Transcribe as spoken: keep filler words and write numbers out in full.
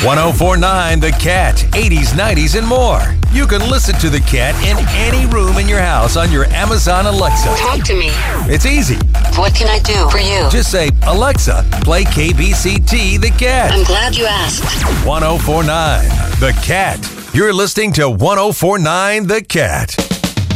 ten forty-nine The Cat, eighties, nineties, and more. You can listen to The Cat in any room in your house on your Amazon Alexa. Talk to me. It's easy. What can I do for you? Just say, Alexa, play K B C T The Cat. I'm glad you asked. ten forty-nine The Cat. You're listening to ten forty-nine The Cat.